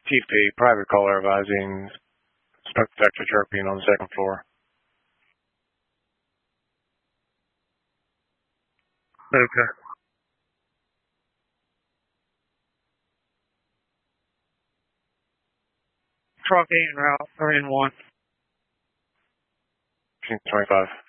TP, private caller advising smoke detector chirping on the second floor. Okay. Truck en route, or in one. 25.